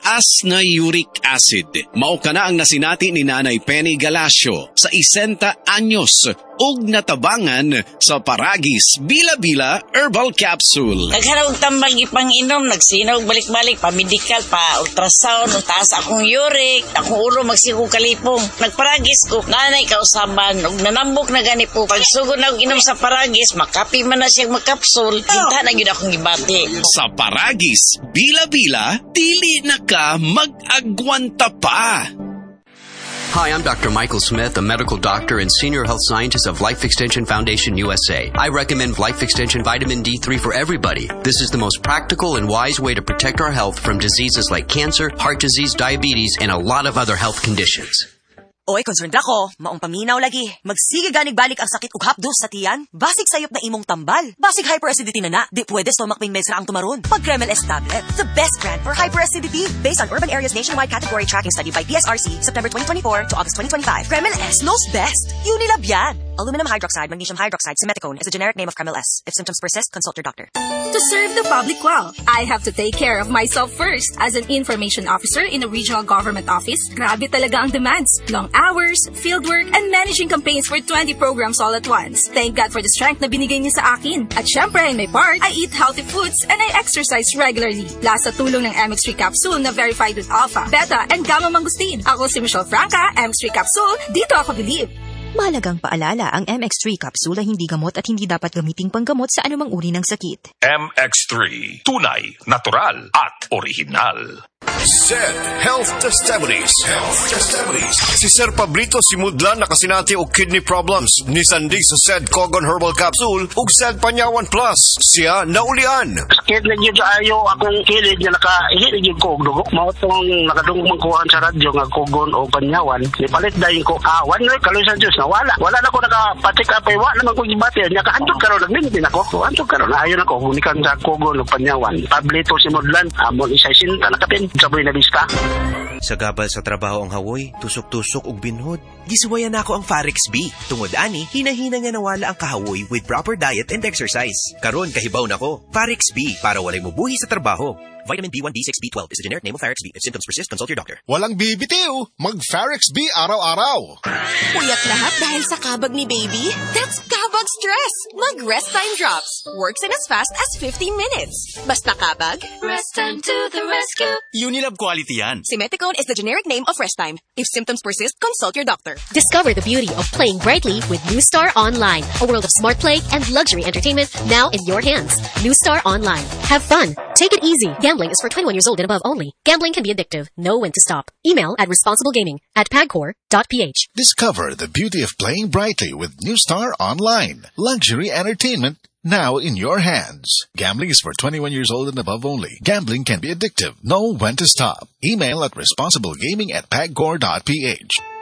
mataas na uric acid. Mao kana ang nasinati ni Nanay Penny Galacio sa 60 anyos ug natabangan sa Paragis Bila-Bila Herbal Capsule. Nagharap tambal gipang-inom, nagsinaw balik-balik pa medical pa ultrasound, taas akong uric, akong ulo magsigo kalipong. Nagparagis ko, nanay kausaban ug nanambok na gani po. Pagsugod na og inom sa Paragis, makapi man na siyang magkapsul, hinta na gyud akong gibati. Sa Paragis Bila-Bila, dili na ka mag-agwanta pa. Hi, I'm Dr. Michael Smith, a medical doctor and senior health scientist of Life Extension Foundation USA. I recommend Life Extension Vitamin D3 for everybody. This is the most practical and wise way to protect our health from diseases like cancer, heart disease, diabetes, and a lot of other health conditions. Oy, concerned ako. Maong paminaw lagi. Magsige ganig-balik ang sakit ug hapdos sa tiyan. Basig sayop na imong tambal. Basig hyperacidity na. Di pwede stomach pain meds ra ang tumaron. Pag Kremel S tablet, the best brand for hyperacidity. Based on Urban Areas Nationwide Category Tracking Study by PSRC, September 2024 to August 2025. Kremel S knows best. Unilab yan. Aluminum hydroxide, magnesium hydroxide, simeticone is a generic name of Kremel S. If symptoms persist, consult your doctor. To serve the public well, I have to take care of myself first. As an information officer in a regional government office, grabe talaga ang demands. Long hours, fieldwork, and managing campaigns for 20 programs all at once. Thank God for the strength na binigay niya sa akin. At syempre, in my part, I eat healthy foods and I exercise regularly. Last sa tulong ng MX3 capsule na verified with alpha, beta, and gamma mangosteen. Ako si Michelle Franca, MX3 capsule, dito ako believe. Mahalagang paalala, ang MX3 capsule ay hindi gamot at hindi dapat gamiting panggamot sa anumang uri ng sakit. MX3, tunay, natural, at original. SED Health Testimonies. Si Sir Pablito Simudlan nakasinati og kidney problems ni Sandig sa SED Cogon Herbal Capsule ug SED Panyawan Plus. Siya naulian. Sakit na gyud ayo akong kilid nga nakahilig gyud ko og dugo. Mao tong nakadungog kuhaan sa radyo nga Cogon o Panyawan. Nipalit dayon ko awan na kaloy sa Dios na wala na ko nakapatik up ay wala naman ko gibati nya kaantud karon nagmintin ako. Antud karon ayo na ko unikan sa Cogon o Panyawan. Pablito Simudlan amon isa sinta nakapin saboy na bista. Sa gabal sa trabaho ang hawoy, tusok-tusok ug binhod. Gisuwayan nako ang Farex B. Tungod ani, hinahina nga nawala ang kahawoy with proper diet and exercise. Karon kahibaw nako. Farex B para walay mubuhi sa trabaho. Vitamin B1, B6, B12 is the generic name of Farex B. If symptoms persist, consult your doctor. Walang bibitiw. Mag-Farex B araw-araw. Puyat lahat dahil sa kabag ni baby? That's kabag stress. Mag-Rest Time Drops. Works in as fast as 15 minutes. Basta kabag, Rest Time to the rescue. Unilab quality yan. Simeticone is the generic name of Rest Time. If symptoms persist, consult your doctor. Discover the beauty of playing brightly with New Star Online. A world of smart play and luxury entertainment now in your hands. New Star Online. Have fun. Take it easy. Gambling is for 21 years old and above only. Gambling can be addictive. Know when to stop. Email at responsiblegaming@pagcor.ph. Discover the beauty of playing brightly with New Star Online. Luxury entertainment now in your hands. Gambling is for 21 years old and above only. Gambling can be addictive. Know when to stop. Email at responsiblegaming@pagcor.ph.